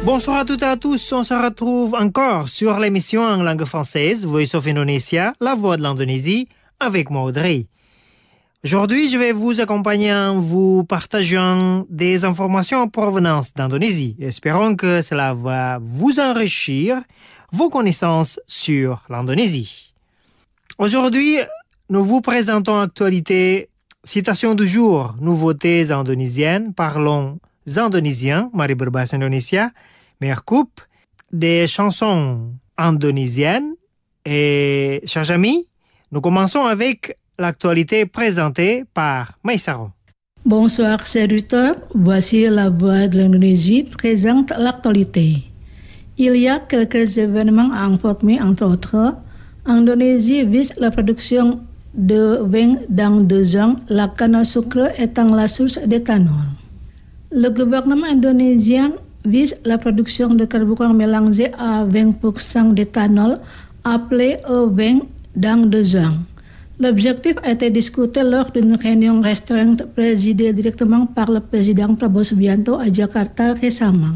Bonsoir à toutes et à tous, on se retrouve encore sur l'émission en langue française Voice of Indonesia, la voix de l'Indonésie, avec moi Audrey. Aujourd'hui, je vais vous accompagner en vous partageant des informations en provenance d'Indonésie. Espérons que cela va vous enrichir vos connaissances sur l'Indonésie. Aujourd'hui, nous vous présentons actualité, citation du jour, nouveautés indonésiennes, parlons indonésien, mari berbahasa Indonesia, meilleure coupe, des chansons indonésiennes. Et, chers amis, nous commençons avec l'actualité présentée par Maïsaro. Bonsoir, chers auditeurs. Voici la voix de l'Indonésie présente l'actualité. Il y a quelques événements à informer, entre autres. Indonésie vise la production de vin dans 2 ans, la canne à sucre étant la source d'éthanol. Le gouvernement indonésien vise la production de carburant mélangé à 20% d'éthanol, appelé E20, dans 2 ans. L'objectif a été discuté lors d'une réunion restreinte présidée directement par le président Prabowo Subianto à Jakarta récemment.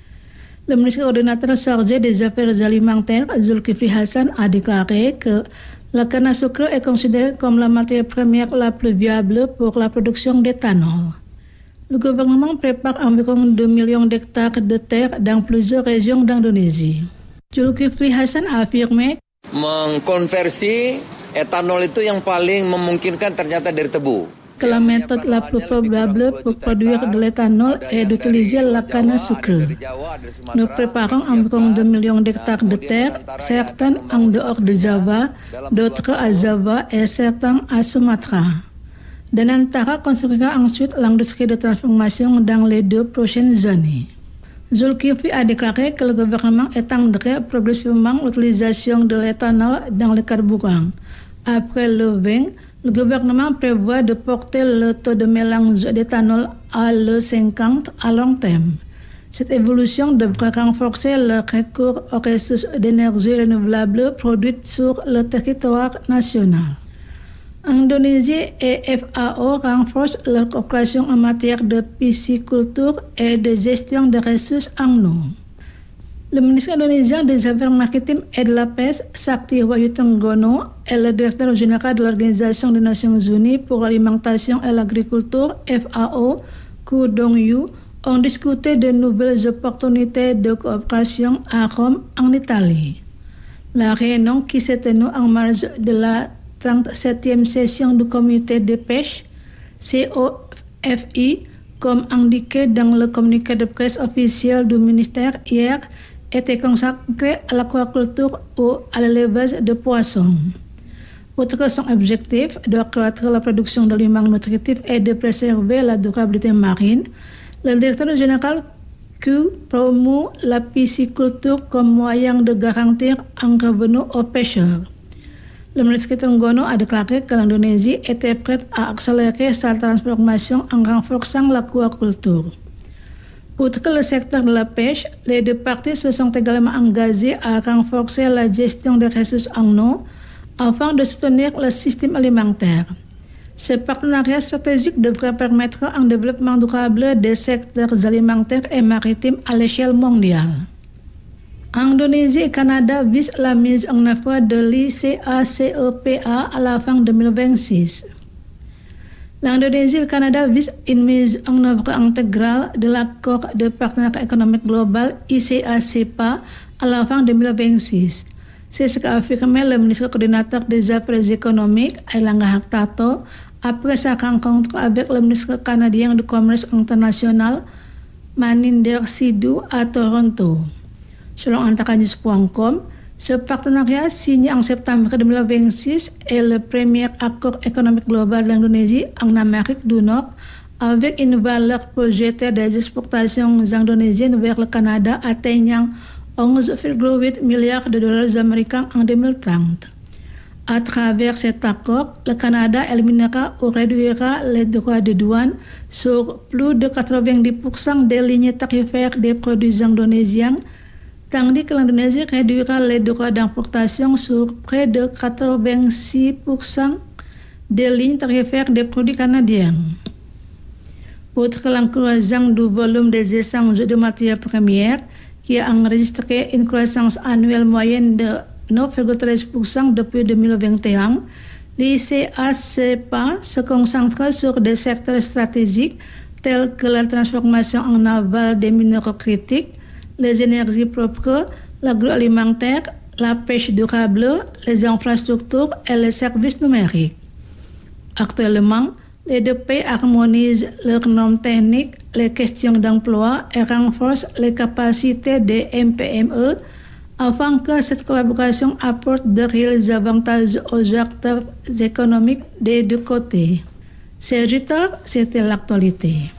Le ministre coordinateur chargé des affaires alimentaires, Zulkifli Hasan, a déclaré que la canne à sucre est considérée comme la matière première la plus viable pour la production d'éthanol. Le gouvernement prépare environ 2 millions d'hectares de terre dans plusieurs régions d'Indonésie. Zulkifli Hasan a affirmé mengkonversi etanol itu yang paling memungkinkan ternyata dari tebu. Que la méthode la plus probable pour produire de l'éthanol est d'utiliser la canne à sucre. Nous préparons environ 2 millions d'hectares de terre, certains en dehors de Java, d'autres à Java et certains à Sumatra. Danantara construira ensuite l'industrie de transformation dans les 2 prochaines années. Zulkifli a déclaré que le gouvernement étendrait progressivement l'utilisation de l'éthanol dans le carburant. Après le vin, le gouvernement prévoit de porter le taux de mélange d'éthanol à l'E50 à long terme. Cette évolution devrait renforcer le recours aux ressources d'énergie renouvelables produites sur le territoire national. Indonésie et FAO renforcent leur coopération en matière de pisciculture et de gestion des ressources en eau. Le ministre indonésien des Affaires maritimes et de la pêche, Sakti Wahyutenggono, et le directeur général de l'Organisation des Nations Unies pour l'alimentation et l'agriculture, FAO, Koo Dong-yu, ont discuté de nouvelles opportunités de coopération à Rome, en Italie. La réunion qui s'est tenue en marge de la 37e session du comité de pêche, COFI, comme indiqué dans le communiqué de presse officiel du ministère hier, était consacré à l'aquaculture ou à l'élevage de poissons. Outre son objectif d'accroître la production d'aliments nutritifs et de préserver la durabilité marine, le directeur général Koo promeut la pisciculture comme moyen de garantir un revenu aux pêcheurs. Le ministre Tenggono a déclaré que l'Indonésie était prête à accélérer sa transformation en renforçant l'aquaculture. Outre le secteur de la pêche, les 2 parties se sont également engagées à renforcer la gestion des ressources en eau afin de soutenir le système alimentaire. Ce partenariat stratégique devrait permettre un développement durable des secteurs alimentaires et maritimes à l'échelle mondiale. Indonésie et Canada visent la mise en œuvre de l'ICACEPA à la fin 2026. L'Indonésie et le Canada visent une mise en œuvre intégrale de l'accord de partenariat économique global ICACEPA à la fin 2026. C'est ce qu'a affirmé le ministre coordinateur des Affaires économiques, Airlangga Hartarto, après sa rencontre avec le ministre canadien du Commerce international, Maninder Sidhu, à Toronto. Selon Antakarnews.com, ce partenariat signé en septembre 2026 est le premier accord économique global de l'Indonésie en Amérique du Nord avec une valeur projetée des exportations indonésiennes vers le Canada atteignant 11,8 milliards de dollars américains en 2030. À travers cet accord, le Canada éliminera ou réduira les droits de douane sur plus de 90% des lignes tarifaires des produits indonésiens, tandis que l'Indonésie réduira les droits d'importation sur près de 86% des lignes tarifaires des produits canadiens. Outre l'encouragement du volume des échanges de matières premières, qui a enregistré une croissance annuelle moyenne de 9,13% depuis 2021, l'ICACPA se concentre sur des secteurs stratégiques tels que la transformation en aval des minéraux critiques, les énergies propres, l'agroalimentaire, la pêche durable, les infrastructures et les services numériques. Actuellement, les deux pays harmonisent leurs normes techniques, les questions d'emploi et renforcent les capacités des MPME afin que cette collaboration apporte de réels avantages aux acteurs économiques des deux côtés. C'était l'actualité.